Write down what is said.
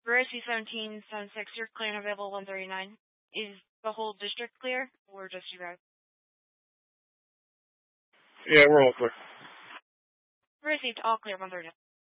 Verizon 1776, you're clear and available 139. Is the whole district clear, or just you guys? Yeah, we're all clear. Received, all clear 139.